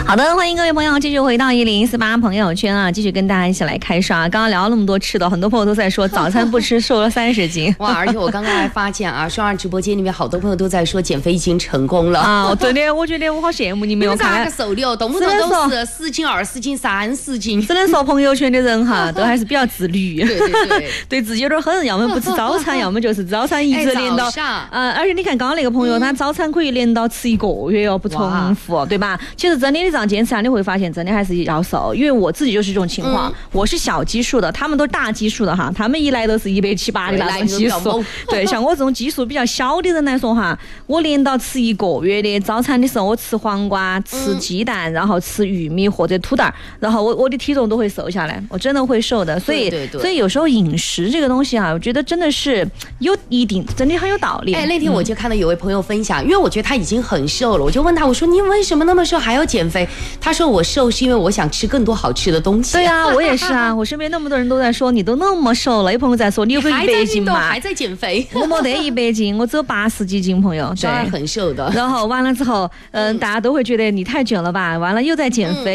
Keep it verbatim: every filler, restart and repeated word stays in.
好的，欢迎各位朋友继续回到一零四八朋友圈啊，继续跟大家一起来开刷。刚刚聊了那么多吃的，很多朋友都在说早餐不吃瘦了三十斤。 哇！而且我刚刚还发现啊，双儿直播间里面好多朋友都在说减肥已经成功了啊！真的，我觉得我好羡慕你们。 你们咋个瘦的哦？动不动都是十斤、二十斤、三十斤。 只能说朋友圈的人哈，都还是比较自律， 对对对， 对自己有点狠，要么不吃早餐，要么就是早餐一直连到啊、呃。而且你看刚刚那个朋友，他早餐可以连到吃一个月哦，不重复，对吧？其实真的你这样坚持下，你会发现真的还是要瘦。因为我自己就是这种情况，嗯、我是小基数的，他们都大基数的哈，他们一来都是一百七八的那种基数。对，像我这种基数比较小的人来说哈，我连到吃一个月的早餐的时候，我吃黄瓜、吃鸡蛋，嗯、然后吃玉米或者土豆，然后我我的体重都会瘦下来，我真的会瘦的。所以， 对对对， 所以有时候饮食这个东西啊，我觉得真的是有一定，真的很有道理。 哎，那天我就看到有位朋友分享，嗯、因为我觉得他已经很瘦了，我就问他，我说你为什么那么瘦还要减肥？他说我瘦是因为我想吃更多好吃的东西。 对啊，我也是啊，我身边那么多人都在说你都那么瘦了，有朋友在说你有个一百斤嘛， 还在减肥。 我没得一百斤，我只有八十几斤，朋友。对， 很瘦的。 然后完了之后，嗯、呃，大家都会觉得你太卷了吧？完了又在减肥。嗯